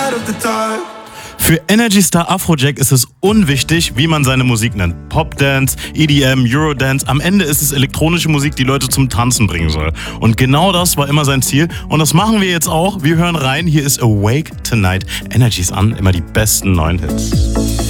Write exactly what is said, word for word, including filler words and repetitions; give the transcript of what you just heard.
Für Energy Star Afrojack ist es unwichtig, wie man seine Musik nennt. Popdance, E D M, Eurodance. Am Ende ist es elektronische Musik, die Leute zum Tanzen bringen soll. Und genau das war immer sein Ziel. Und das machen wir jetzt auch. Wir hören rein. Hier ist Awake Tonight. Energy ist an. Immer die besten neuen Hits.